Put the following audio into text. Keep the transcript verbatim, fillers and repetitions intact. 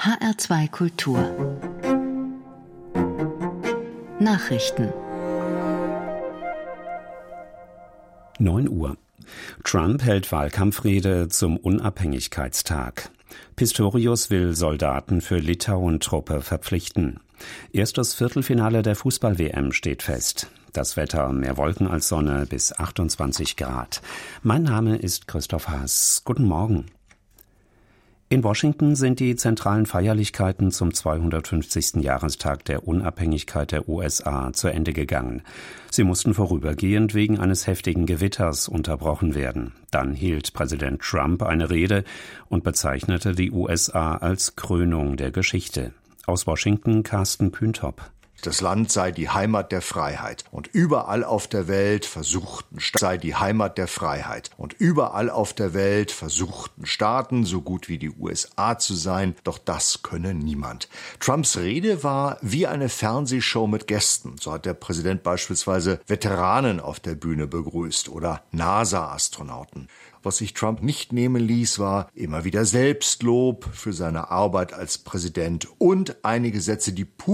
H R zwei Kultur Nachrichten neun Uhr. Trump hält Wahlkampfrede zum Unabhängigkeitstag. Pistorius will Soldaten für Litauen-Truppe verpflichten. Erstes Viertelfinale der Fußball-W M steht fest. Das Wetter: mehr Wolken als Sonne bis achtundzwanzig Grad. Mein Name ist Christoph Haas. Guten Morgen. In Washington sind die zentralen Feierlichkeiten zum zweihundertfünfzigsten Jahrestag der Unabhängigkeit der U S A zu Ende gegangen. Sie mussten vorübergehend wegen eines heftigen Gewitters unterbrochen werden. Dann hielt Präsident Trump eine Rede und bezeichnete die U S A als Krönung der Geschichte. Aus Washington Carsten Kühntop. Das Land sei die Heimat der Freiheit und überall auf der Welt versuchten sei die Heimat der Freiheit und überall auf der Welt versuchten Staaten so gut wie die U S A zu sein, doch das könne niemand. Trumps Rede war wie eine Fernsehshow mit Gästen. So hat der Präsident beispielsweise Veteranen auf der Bühne begrüßt oder NASA-Astronauten. Was sich Trump nicht nehmen ließ, war immer wieder Selbstlob für seine Arbeit als Präsident und einige Sätze, die pur